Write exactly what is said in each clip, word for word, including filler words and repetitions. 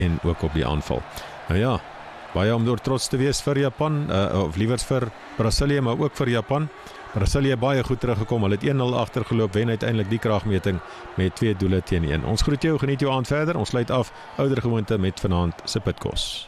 en ook op die aanval. Nou ja, baie om door trots te wees vir Japan, uh, of liewers vir Brasilië, maar ook vir Japan. Brasilië baie goed teruggekom, hulle het een nul agtergeloop, wen uiteindelik die kraagmeting met twee doele teen een. Ons groet jou, geniet jou aand verder, ons sluit af ouer gewoonte met vanaand se pitkos.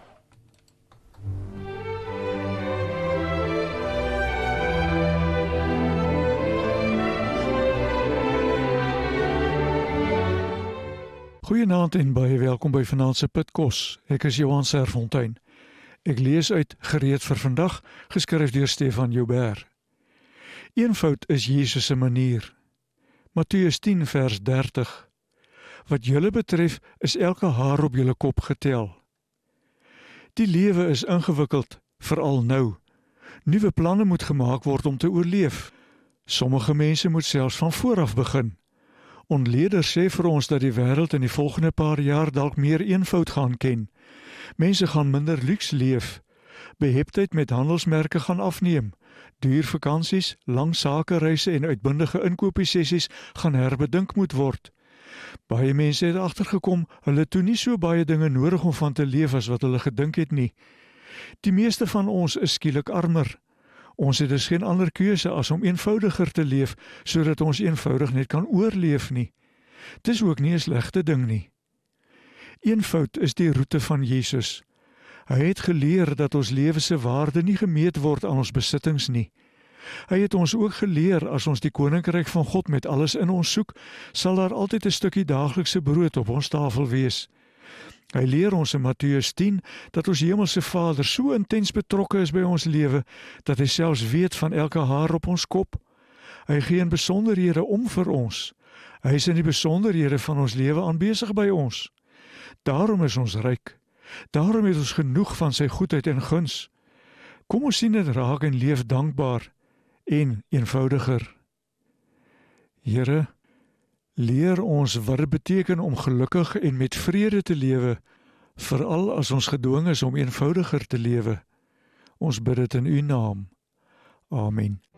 Goeienaand en baie welkom by vanaand se pitkos. Ek is Johan Serfontein. Ek lees uit Gereed vir vandag, geskryf deur Stefan Joubert. Eenvoud is Jesus se manier. Matteus tien vers dertig. Wat julle betref is elke haar op julle kop getel. Die lewe is ingewikkeld, veral nou. Nuwe planne moet gemaak word om te oorleef. Sommige mense moet selfs van vooraf begin. Ontleeders sê vir ons dat die wêreld in die volgende paar jaar dalk meer eenvoud gaan ken. Mense gaan minder luks leef. Beheptheid met handelsmerke gaan afneem. Duur vakansies, lang sakereise en uitbundige inkopiesessies gaan herbedink moet word. Baie mense het agtergekom, hulle toe nie so baie dinge nodig om van te leef as wat hulle gedink het nie. Die meeste van ons is skielik armer. Ons het dus geen ander keuse as om eenvoudiger te leef, sodat ons eenvoudig net kan oorleef nie. Dis ook nie 'n slegte ding nie. Eenvoud is die roete van Jesus. Hy het geleer dat ons lewe se waarde nie gemeet word aan ons besittings nie. Hy het ons ook geleer as ons die koninkryk van God met alles in ons soek, sal daar altyd 'n stukkie daaglikse brood op ons tafel wees. Hy leer ons in Matteus tien dat ons hemelse Vader so intens betrokke is by ons lewe, dat hy selfs weet van elke haar op ons kop. Hy gee in besonderhede om vir ons. Hy is in die besonderhede van ons lewe aanwesig by ons. Daarom is ons ryk. Daarom het ons genoeg van sy goedheid en guns. Kom ons sien dit raak en leef dankbaar en eenvoudiger. Here, leer ons wat dit beteken om gelukkig en met vrede te lewe, veral as ons gedwing is om eenvoudiger te lewe. Ons bid dit in U naam. Amen.